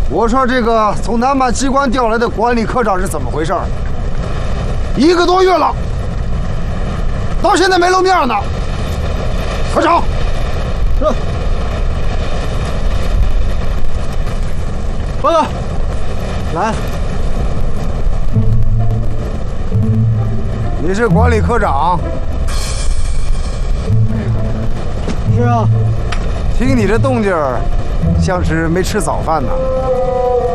我说这个从南满机关调来的管理科长是怎么回事？1个多月了，到现在没露面呢。科长， 是。报告。来。 你是管理科长？ 是啊。 听你这动静儿，像是没吃早饭呢。